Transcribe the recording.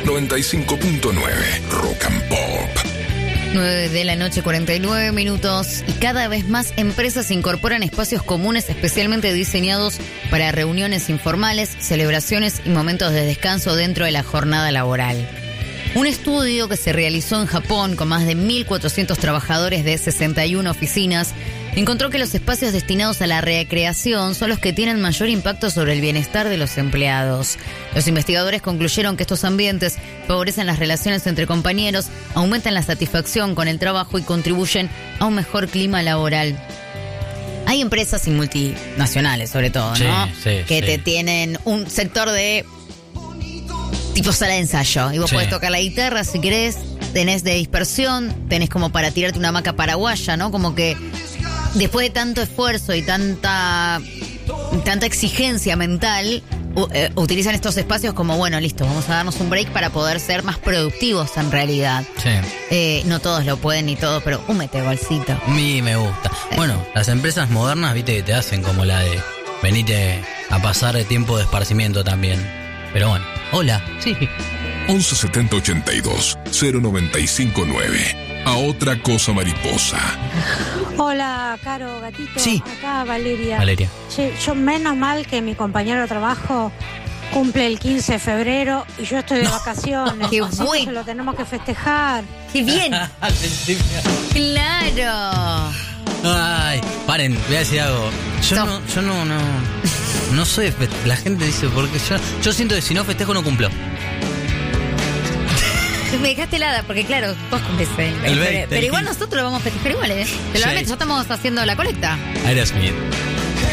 95.9 Rock and Pop. 9 de la noche, 49 minutos. Y cada vez más empresas incorporan espacios comunes especialmente diseñados para reuniones informales, celebraciones y momentos de descanso dentro de la jornada laboral. Un estudio que se realizó en Japón con más de 1.400 trabajadores de 61 oficinas encontró que los espacios destinados a la recreación son los que tienen mayor impacto sobre el bienestar de los empleados. Los investigadores concluyeron que estos ambientes favorecen las relaciones entre compañeros, aumentan la satisfacción con el trabajo y contribuyen a un mejor clima laboral. Hay empresas y multinacionales, sobre todo, ¿no? Que te tienen un sector de tipo sala de ensayo. Y vos podés tocar la guitarra si querés, tenés de dispersión, tenés como para tirarte una hamaca paraguaya, ¿no? Como que después de tanto esfuerzo y tanta exigencia mental, utilizan estos espacios como, bueno, listo, vamos a darnos un break para poder ser más productivos en realidad. Sí. No todos lo pueden ni todos, pero un metegolcito. A mí me gusta. Bueno, las empresas modernas, viste, que te hacen como la de venite a pasar el tiempo de esparcimiento también. Pero bueno, hola. Sí. 11 70 82 095 9. A otra cosa mariposa. Hola, Caro, gatito. Sí. Acá Valeria. Sí, yo menos mal que mi compañero de trabajo cumple el 15 de febrero y yo estoy de vacaciones. ¡Qué así bueno! que lo tenemos que festejar. ¡Qué bien! ¡Claro! Ay, paren, voy a decir algo. Yo no soy. La gente dice, porque yo siento que si no festejo no cumplo. Me dejaste helada, porque claro, vos cumplís el 20. Pero igual nosotros lo vamos a festejar igual, ¿eh? Pero realmente ya estamos haciendo la colecta. Aerosmith.